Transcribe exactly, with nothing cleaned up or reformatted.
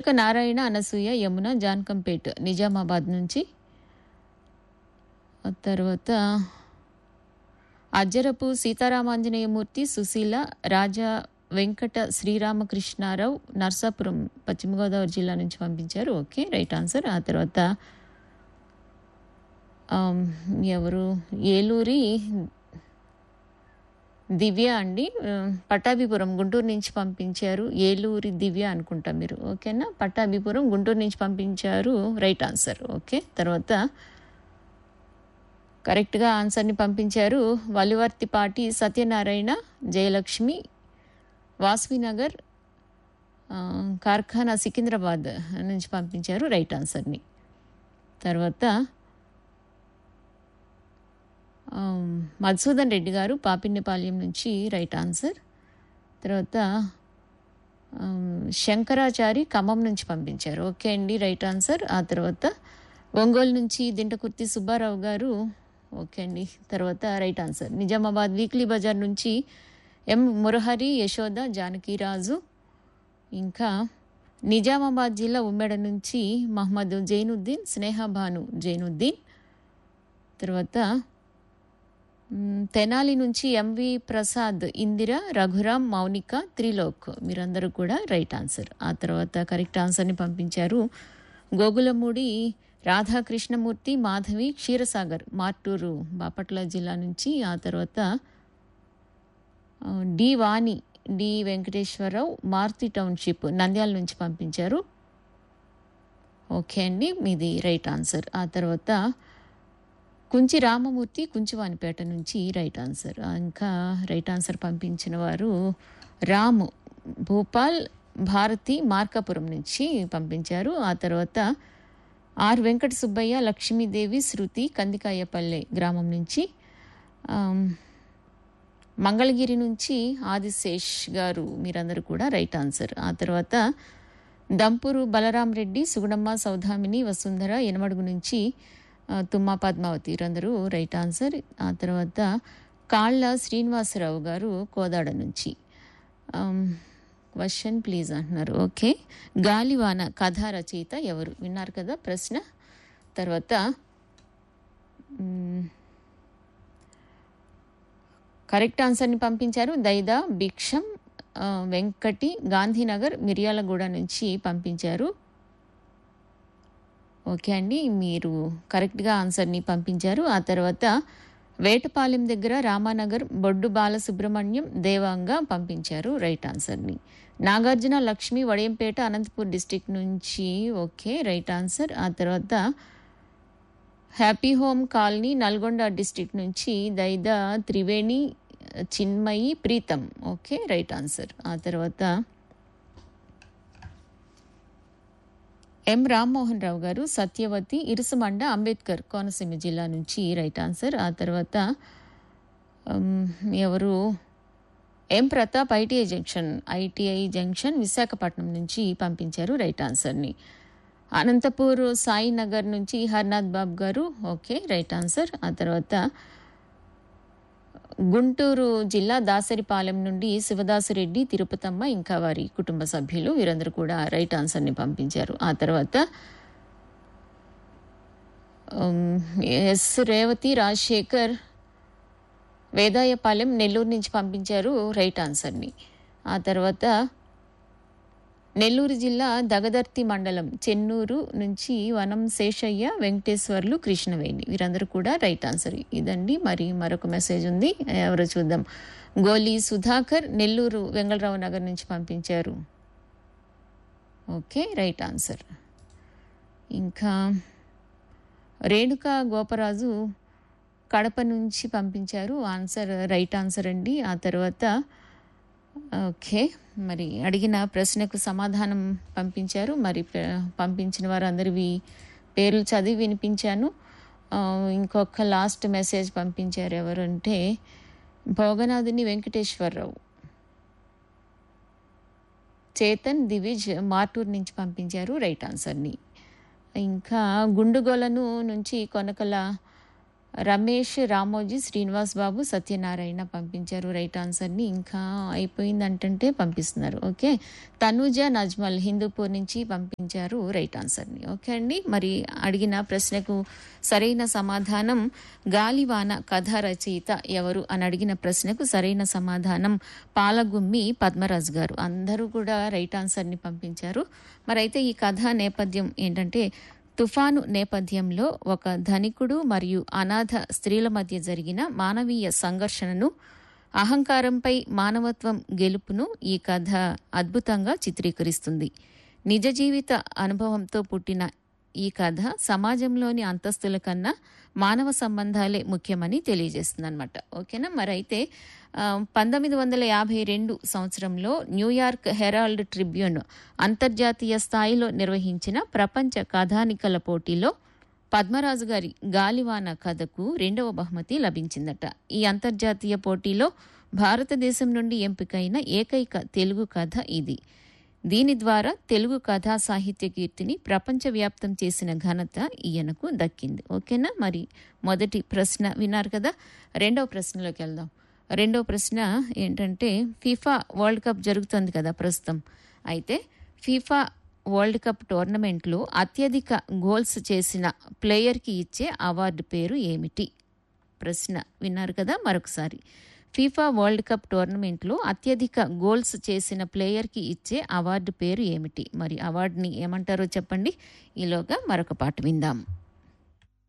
చిలుక నారాయణ, అనసూయ, యమున, జాన్కంపేట్ నిజామాబాద్ నుంచి. ఆ తర్వాత అజ్జరపు సీతారామాంజనేయమూర్తి, సుశీల, రాజా వెంకట శ్రీరామకృష్ణారావు నర్సాపురం పశ్చిమ గోదావరి జిల్లా నుంచి పంపించారు. Okay, right answer. ఆ తర్వాత ఆమ్, ఎవరు ఏలూరి దివ్య అండి, ఆ, పట్టాభిపురం గుంటూరు నుంచి పంపించారు. ఏలూరి దివ్య అనుకుంటా మీరు. ఓకేనా, పట్టాభిపురం గుంటూరు నుంచి పంపించారు. Right answer. ఓకే, తర్వాత కరెక్ట్గా ఆన్సర్ని పంపించారు వలివర్తిపాటి సత్యనారాయణ, జయలక్ష్మి, వాస్వినగర్, ఆ, కార్ఖానా సికింద్రాబాద్ నుంచి పంపించారు రైట్ ఆన్సర్ని. తర్వాత ఆమ్, మధుసూదన్ రెడ్డి గారు పాపిన్నపాలెం నుంచి రైట్ ఆన్సర్. తర్వాత ఆమ్, శంకరాచారి ఖమ్మం నుంచి పంపించారు. ఓకే అండి, రైట్ ఆన్సర్. ఆ తర్వాత ఒంగోలు నుంచి దింటకుర్తి సుబ్బారావు గారు. ఓకే అండి, తర్వాత right answer. Nizamabad weekly Bazar నుంచి ఎం మురహరి, యశోద, జానకిరాజు. ఇంకా నిజామాబాద్ జిల్లా ఉమ్మెడ నుంచి మహమ్మద్ జైనుద్దీన్, స్నేహభాను జైనుద్దీన్. తర్వాత మ్, తెనాలి నుంచి ఎంవి ప్రసాద్, ఇందిర, రఘురామ్, మౌనిక, త్రిలోక్ మీరందరూ కూడా రైట్ ఆన్సర్. ఆ తర్వాత కరెక్ట్ ఆన్సర్ని పంపించారు గోగులమూడి రాధాకృష్ణమూర్తి, మాధవి, క్షీరసాగర్ మార్టూరు బాపట్ల జిల్లా నుంచి. ఆ తర్వాత ఆ, డి వాణి, డి వెంకటేశ్వరరావు, మారుతి టౌన్షిప్ నంద్యాల నుంచి పంపించారు. ఓకే అండి, మీది రైట్ ఆన్సర్. ఆ తర్వాత కుంచి రామమూర్తి, కుంచివానిపేట నుంచి రైట్ ఆన్సర్. ఇంకా రైట్ ఆన్సర్ పంపించిన వారు రాము, భూపాల్, భారతి, మార్కాపురం నుంచి పంపించారు. ఆ తర్వాత ఆర్ వెంకట సుబ్బయ్య, లక్ష్మీదేవి, శృతి, కందికాయపల్లె గ్రామం నుంచి. ఆమ్, మంగళగిరి నుంచి ఆదిశేష్ గారు మీరందరూ కూడా రైట్ ఆన్సర్. ఆ తర్వాత దంపూరు బలరాం రెడ్డి, సుగుణమ్మ, సౌధామిని, వసుంధర, ఎనమడుగు నుంచి ఆ, తుమ్మా పద్మావతి వీరందరూ రైట్ ఆన్సర్. ఆ తర్వాత కాళ్ళ శ్రీనివాసరావు గారు కోదాడ నుంచి. క్వశ్చన్ ప్లీజ్ అంటున్నారు. ఓకే, గాలివాన కథ రచయిత ఎవరు విన్నారు కదా ప్రశ్న. తర్వాత మ్, కరెక్ట్ ఆన్సర్ని పంపించారు దైదా భిక్షం, ఆ, వెంకటి, గాంధీనగర్ మిర్యాలగూడ నుంచి పంపించారు. ఓకే అండి, మీరు కరెక్ట్గా ఆన్సర్ని పంపించారు. ఆ తర్వాత వేటపాలెం దగ్గర రామానగర్ బొడ్డు బాలసుబ్రహ్మణ్యం, దేవాంగా పంపించారు రైట్ ఆన్సర్ని. నాగార్జున లక్ష్మి, వడియంపేట అనంతపూర్ డిస్టిక్ నుంచి. Okay, right answer. ఆ తర్వాత happy home colony Nalgonda district నుంచి Daida Triveni, Chinmayi, Pritam. Okay, right answer. ఆ తర్వాత ఎం రామ్మోహన్ రావు గారు, సత్యవతి, ఇరుసుమండ, అంబేద్కర్ కోనసీమ జిల్లా నుంచి రైట్ ఆన్సర్. ఆ తర్వాత ఉమ్, ఎవరు ఎం Pratap, ITI junction ITI junction Visakhapatnam నుంచి పంపించారు రైట్ ఆన్సర్ని. అనంతపూర్ సాయినగర్ నుంచి హర్నాథ్ బాబు గారు. Okay, right answer. ఆ తర్వాత గుంటూరు జిల్లా దాసరిపాలెం నుండి శివదాసురెడ్డి, తిరుపతమ్మ, ఇంకా వారి కుటుంబ సభ్యులు వీరందరూ కూడా రైట్ ఆన్సర్ని పంపించారు. ఆ తర్వాత ఉమ్, ఎస్ రేవతి, రాజశేఖర్, వేదాయపాలెం నెల్లూరు నుంచి పంపించారు రైట్ ఆన్సర్ని. ఆ తర్వాత నెల్లూరు జిల్లా దగదర్తి మండలం చెన్నూరు నుంచి వనం శేషయ్య, వెంకటేశ్వర్లు, కృష్ణవేణి వీరందరూ కూడా రైట్ ఆన్సర్. ఇదండి. మరి మరొక మెసేజ్ ఉంది, ఎవరో చూద్దాం. గోలి సుధాకర్, నెల్లూరు వెంగళరావు నగర్ నుంచి పంపించారు. Okay, right answer. ఇంకా రేణుకా గోపరాజు కడప నుంచి పంపించారు ఆన్సర్ రైట్ ఆన్సర్ అండి. ఆ తర్వాత ఓకే, మరి అడిగిన ప్రశ్నకు సమాధానం పంపించారు. మరి ప- పంపించిన వారందరివి పేర్లు చదివి వినిపించాను. ఆ, ఇంకొక లాస్ట్ మెసేజ్ పంపించారు ఎవరంటే భోగనాథుని వెంకటేశ్వరరావు, చేతన్, దివిజ్ మార్టూర్ నుంచి పంపించారు రైట్ ఆన్సర్ని. ఇంకా గుండుగోలను నుంచి కొనకల రమేష్, రామోజీ, శ్రీనివాస్ బాబు, సత్యనారాయణ పంపించారు రైట్ ఆన్సర్ని. ఇంకా అయిపోయిందంటే పంపిస్తున్నారు. ఓకే, తనూజ, నజ్మల్ హిందూపూర్ నుంచి పంపించారు రైట్ ఆన్సర్ని. ఓకే అండి, మరి అడిగిన ప్రశ్నకు సరైన సమాధానం గాలివాన కథ రచయిత ఎవరు అని అడిగిన ప్రశ్నకు సరైన సమాధానం పాలగుమ్మి పద్మరాజు గారు. అందరూ కూడా రైట్ ఆన్సర్ని పంపించారు. మరి అయితే ఈ కథ నేపథ్యం ఏంటంటే, తుఫాను నేపథ్యంలో ఒక ధనికుడు మరియు అనాథ స్త్రీల మధ్య జరిగిన మానవీయ సంఘర్షణను, అహంకారంపై మానవత్వం గెలుపును ఈ కథ అద్భుతంగా చిత్రీకరిస్తుంది. నిజ జీవిత అనుభవంతో పుట్టిన ఈ కథ సమాజంలోని అంతస్తుల కన్నా మానవ సంబంధాలే ముఖ్యమని తెలియజేస్తుంది అనమాట. ఓకేనా, మరి అయితే పంతొమ్మిది వందల యాభై రెండు సంవత్సరంలో న్యూయార్క్ హెరాల్డ్ ట్రిబ్యూన్ అంతర్జాతీయ స్థాయిలో నిర్వహించిన ప్రపంచ కథానికల పోటీలో పద్మరాజు గారి గాలివాన కథకు రెండవ బహుమతి లభించిందట. ఈ అంతర్జాతీయ పోటీలో భారతదేశం నుండి ఎంపికైన ఏకైక తెలుగు కథ ఇది. దీని ద్వారా తెలుగు కథా సాహిత్య కీర్తిని ప్రపంచవ్యాప్తం చేసిన ఘనత ఈయనకు దక్కింది. ఓకేనా, మరి మొదటి ప్రశ్న విన్నారు కదా. రెండవ ప్రశ్నలోకి వెళ్దాం. రెండవ ప్రశ్న ఏంటంటే, ఫీఫా వరల్డ్ కప్ జరుగుతుంది కదా ప్రస్తుతం. అయితే ఫీఫా వరల్డ్ కప్ టోర్నమెంట్లో అత్యధిక గోల్స్ చేసిన ప్లేయర్కి ఇచ్చే అవార్డు పేరు ఏమిటి? ప్రశ్న విన్నారు కదా మరొకసారి. ఫీఫా వరల్డ్ కప్ టోర్నమెంట్లో అత్యధిక గోల్స్ చేసిన ప్లేయర్కి ఇచ్చే అవార్డు పేరు ఏమిటి? మరి అవార్డుని ఏమంటారో చెప్పండి. ఈలోగా మరొక పాట విందాం.